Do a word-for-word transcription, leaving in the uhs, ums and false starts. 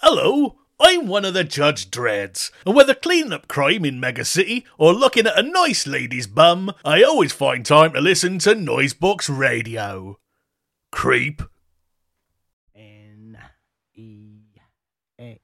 Hello, I'm one of the Judge Dreads, and whether cleaning up crime in Mega City or looking at a nice lady's bum, I always find time to listen to Noisebox Radio. Creep. N E A